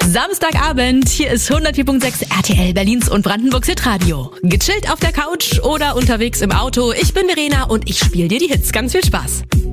Samstagabend, hier ist 104.6 RTL Berlins und Brandenburgs Hitradio. Gechillt auf der Couch oder unterwegs im Auto. Ich bin Verena und ich spiele dir die Hits. Ganz viel Spaß.